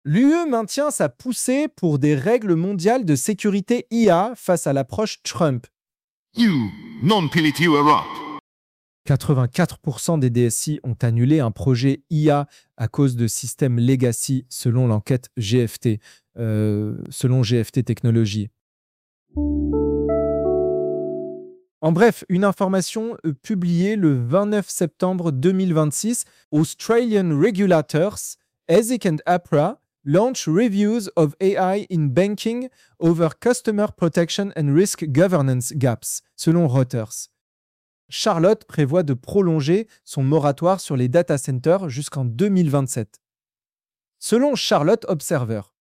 L'UE maintient sa poussée pour des règles mondiales de sécurité IA face à l'approche Trump. non-PLT Europe. 84% des DSI ont annulé un projet IA à cause de systèmes legacy selon l'enquête GFT, selon GFT Technologies. En bref, une information publiée le 29 septembre 2026, Australian regulators, ESIC and APRA, launch reviews of AI in banking over customer protection and risk governance gaps, selon Reuters. Charlotte prévoit de prolonger son moratoire sur les data centers jusqu'en 2027. Selon Charlotte Observer,